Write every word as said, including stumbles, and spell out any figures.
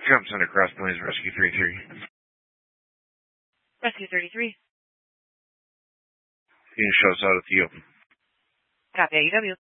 Trump Center, Cross Plains, Rescue thirty-three. Rescue thirty-three. You can show us out at the open. Copy, A U W.